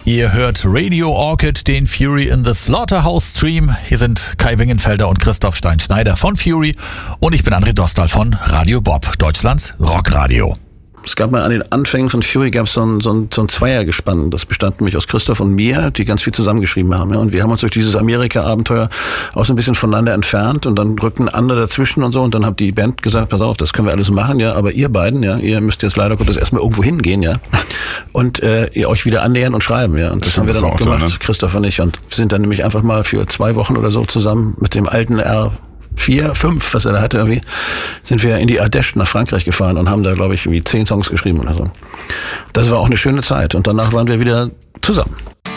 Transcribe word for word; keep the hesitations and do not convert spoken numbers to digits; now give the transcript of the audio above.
Ihr hört Radio Orchid, den Fury in the Slaughterhouse Stream. Hier sind Kai Wingenfelder und Christoph Stein-Schneider von Fury und ich bin André Dostal von Radio Bob, Deutschlands Rockradio. Es gab mal an den Anfängen von Fury gab es so ein, so ein, so ein Zweiergespann. Das bestand nämlich aus Christoph und mir, die ganz viel zusammengeschrieben haben. Ja. Und wir haben uns durch dieses Amerika-Abenteuer auch so ein bisschen voneinander entfernt und dann rückten andere dazwischen und so. Und dann hat die Band gesagt, pass auf, das können wir alles machen, ja, aber ihr beiden, ja, ihr müsst jetzt leider Gottes erstmal irgendwo hingehen, ja, und äh, ihr euch wieder annähern und schreiben, ja. Und das, das haben wir dann auch gemacht, so, ne? Christoph und ich. Und sind dann nämlich einfach mal für zwei Wochen oder so zusammen mit dem alten R vier, fünf, was er da hatte irgendwie, sind wir in die Ardèche nach Frankreich gefahren und haben da, glaube ich, irgendwie zehn Songs geschrieben oder so. Das war auch eine schöne Zeit und danach waren wir wieder zusammen.